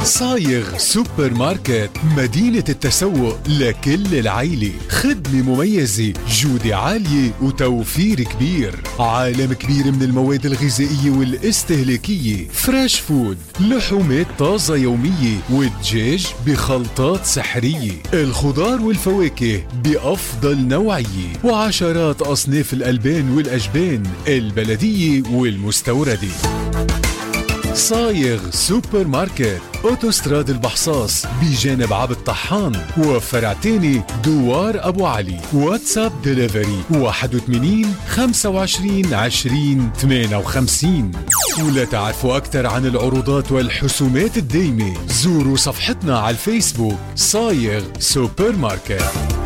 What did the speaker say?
صايغ سوبر ماركت، مدينة التسوق لكل العيلة. خدمة مميزة، جودة عالية وتوفير كبير. عالم كبير من المواد الغذائية والاستهلاكية. فريش فود، لحومات طازة يومية، والدجاج بخلطات سحرية. الخضار والفواكه بأفضل نوعية، وعشرات أصناف الألبان والأجبان البلدية والمستوردة. صايغ سوبر ماركت، اوتوستراد البحصاص بجانب عبد الطحان، وفرع تاني دوار ابو علي. واتساب ديليفري 81 25 20 58. ولا تعرفوا اكثر عن العروضات والحسومات الدايمة، زوروا صفحتنا على الفيسبوك صايغ سوبر ماركت.